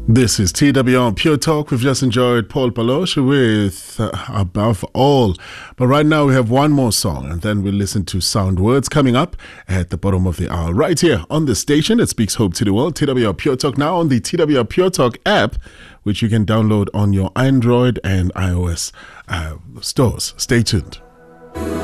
This is TWR Pure Talk. We've just enjoyed Paul Baloche with Above All. But right now we have one more song, and then we'll listen to Sound Words coming up at the bottom of the hour. Right here on the station that speaks hope to the world, TWR Pure Talk, now on the TWR Pure Talk app, which you can download on your Android and iOS stores. Stay tuned.